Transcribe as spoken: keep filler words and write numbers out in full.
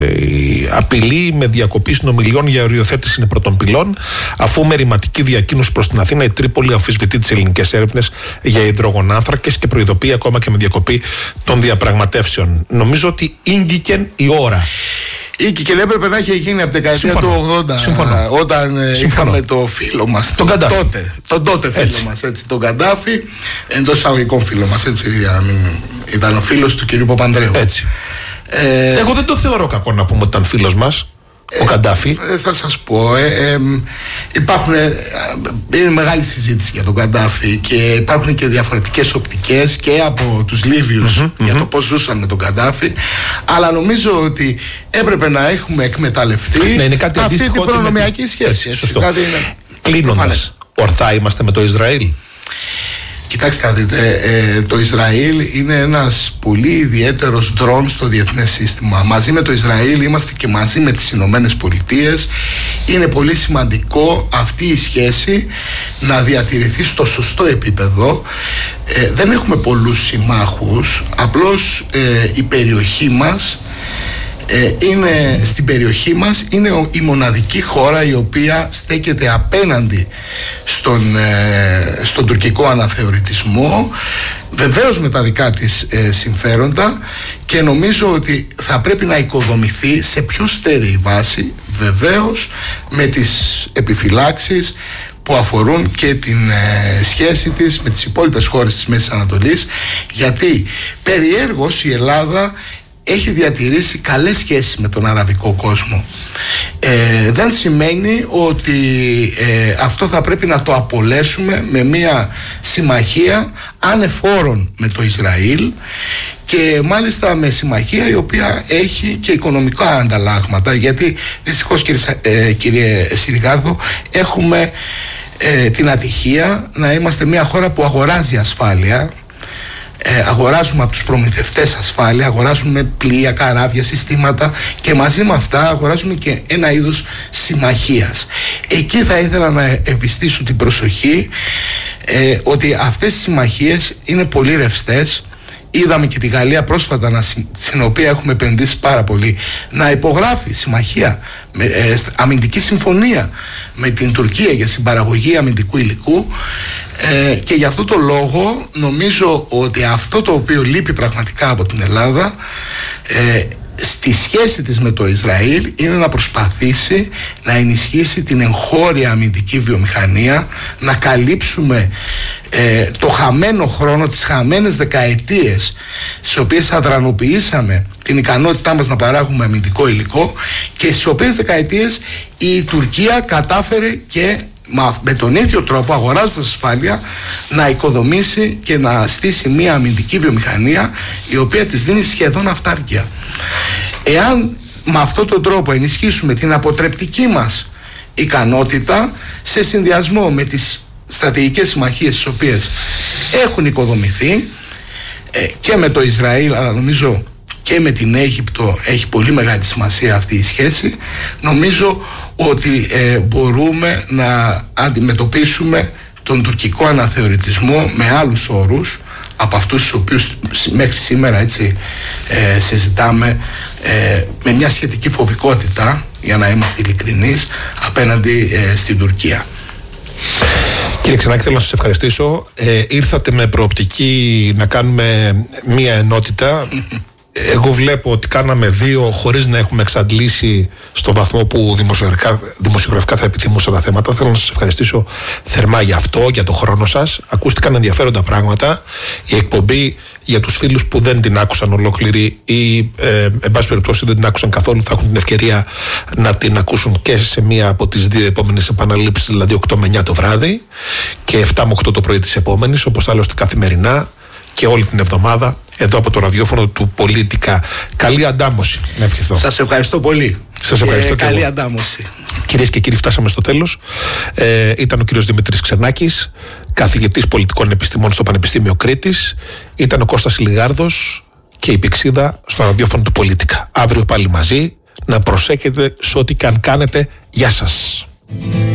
Η απειλή με διακοπή συνομιλιών για οριοθέτηση είναι πρώτων πυλών, αφού με ρηματική διακίνηση προς την Αθήνα η Τρίπολη αμφισβητεί τις ελληνικές έρευνες για υδρογονάνθρακες και προειδοποιεί ακόμα και με διακοπή των διαπραγματεύσεων. Νομίζω ότι ήγγικεν η ώρα. Ήκη και έπρεπε να είχε γίνει από την δεκαετία του ογδόντα. Συμφωνώ. Όταν Συμφωνώ. είχαμε το φίλο μας. Τον Καντάφη. Τότε, τον τότε φίλο Έτσι. μας. Έτσι, τον Καντάφη, εντός εισαγωγικών φίλο μας. Έτσι, για να μην ήταν ο φίλος του κυρίου Παπανδρέου. Έτσι. Ε, Εγώ δεν το θεωρώ κακό να πούμε ότι ήταν φίλος μας, ο Καντάφη. Ε, θα σας πω, ε, ε, υπάρχουν, ε, είναι μεγάλη συζήτηση για τον Καντάφη και υπάρχουν και διαφορετικές οπτικές και από τους Λίβιους mm-hmm, για mm-hmm. το πώς ζούσαν με τον Καντάφη, αλλά νομίζω ότι έπρεπε να έχουμε εκμεταλλευτεί ναι, είναι κάτι αυτή την προνομιακή τη... σχέση. Έτσι, σωστό. Κάτι είναι... Κλείνοντας, ορθά είμαστε με το Ισραήλ? Κοιτάξτε να δείτε, ε, το Ισραήλ είναι ένας πολύ ιδιαίτερος ντρόν στο διεθνές σύστημα. Μαζί με το Ισραήλ είμαστε και μαζί με τις Ηνωμένες Πολιτείες. Είναι πολύ σημαντικό αυτή η σχέση να διατηρηθεί στο σωστό επίπεδο. Ε, δεν έχουμε πολλούς συμμάχους, απλώς ε, η περιοχή μας Ε, είναι, στην περιοχή μας είναι η μοναδική χώρα η οποία στέκεται απέναντι στον, ε, στον τουρκικό αναθεωρητισμό, βεβαίως με τα δικά της ε, συμφέροντα, και νομίζω ότι θα πρέπει να οικοδομηθεί σε πιο στέρεη βάση, βεβαίως με τις επιφυλάξεις που αφορούν και την ε, σχέση της με τις υπόλοιπες χώρες της Μέσης Ανατολής, γιατί περιέργως η Ελλάδα έχει διατηρήσει καλές σχέσεις με τον αραβικό κόσμο. Ε, δεν σημαίνει ότι ε, αυτό θα πρέπει να το απολέσουμε με μια συμμαχία ανεφόρων με το Ισραήλ, και μάλιστα με συμμαχία η οποία έχει και οικονομικά ανταλλάγματα, γιατί δυστυχώς κύριε, ε, κύριε Συριγάρδο, έχουμε ε, την ατυχία να είμαστε μια χώρα που αγοράζει ασφάλεια. Ε, αγοράζουμε από τους προμηθευτές ασφάλεια, αγοράζουμε πλοία, καράβια, συστήματα, και μαζί με αυτά αγοράζουμε και ένα είδος συμμαχίας. Εκεί θα ήθελα να ευιστήσω την προσοχή ε, ότι αυτές οι συμμαχίες είναι πολύ ρευστές. Είδαμε και τη Γαλλία πρόσφατα, να, στην οποία έχουμε επενδύσει πάρα πολύ, να υπογράφει συμμαχία, με, ε, αμυντική συμφωνία με την Τουρκία για συμπαραγωγή αμυντικού υλικού, ε, και γι' αυτό το λόγο νομίζω ότι αυτό το οποίο λείπει πραγματικά από την Ελλάδα ε, στη σχέση της με το Ισραήλ είναι να προσπαθήσει να ενισχύσει την εγχώρια αμυντική βιομηχανία, να καλύψουμε ε, το χαμένο χρόνο, τις χαμένες δεκαετίες στις οποίες αδρανοποιήσαμε την ικανότητά μας να παράγουμε αμυντικό υλικό, και στις οποίες δεκαετίες η Τουρκία κατάφερε και με τον ίδιο τρόπο, αγοράζοντας ασφάλεια, να οικοδομήσει και να στήσει μια αμυντική βιομηχανία η οποία της δίνει σχεδόν αυτάρκεια. Εάν με αυτόν τον τρόπο ενισχύσουμε την αποτρεπτική μας ικανότητα σε συνδυασμό με τις στρατηγικές συμμαχίες τις οποίες έχουν οικοδομηθεί ε, και με το Ισραήλ, αλλά νομίζω και με την Αίγυπτο έχει πολύ μεγάλη σημασία αυτή η σχέση, νομίζω ότι ε, μπορούμε να αντιμετωπίσουμε τον τουρκικό αναθεωρητισμό με άλλους όρους από αυτούς τους οποίους μέχρι σήμερα, έτσι, ε, συζητάμε ε, με μια σχετική φοβικότητα, για να είμαστε ειλικρινείς, απέναντι ε, στην Τουρκία. Κύριε Ξενάκη, θέλω να σας ευχαριστήσω. Ε, ήρθατε με προοπτική να κάνουμε μία ενότητα. Εγώ βλέπω ότι κάναμε δύο χωρίς να έχουμε εξαντλήσει στο βαθμό που δημοσιογραφικά, δημοσιογραφικά θα επιθυμούσα τα θέματα. Θέλω να σας ευχαριστήσω θερμά για αυτό, για το χρόνο σας. Ακούστηκαν ενδιαφέροντα πράγματα. Η εκπομπή, για τους φίλους που δεν την άκουσαν ολόκληρη ή ε, εν πάση περιπτώσει δεν την άκουσαν καθόλου, θα έχουν την ευκαιρία να την ακούσουν και σε μία από τις δύο επόμενες επαναλήψεις, δηλαδή οκτώ με εννιά το βράδυ και επτά με οκτώ το πρωί της επόμενης, όπως άλλωστε καθημερινά και όλη την εβδομάδα εδώ από το ραδιόφωνο του Πολίτικα. Καλή αντάμωση, να ευχηθώ. Σας ευχαριστώ πολύ. Σας ευχαριστώ. Και καλή αντάμωση. Κυρίες και κύριοι, φτάσαμε στο τέλος. Ε, ήταν ο κύριος Δημήτρης Ξενάκης, καθηγητής πολιτικών επιστημών στο Πανεπιστήμιο Κρήτης. Ήταν ο Κώστας Λιγάρδος και η Πηξίδα στο ραδιόφωνο του Πολίτικα. Αύριο πάλι μαζί. Να προσέχετε σε ό,τι και αν κάνετε. Γεια σας.